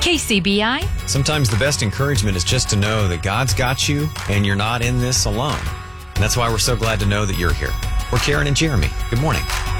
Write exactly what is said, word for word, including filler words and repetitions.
K C B I. Sometimes the best encouragement is just to know that God's got you and you're not in this alone. And that's why we're so glad to know that you're here. We're Karen and Jeremy. Good morning.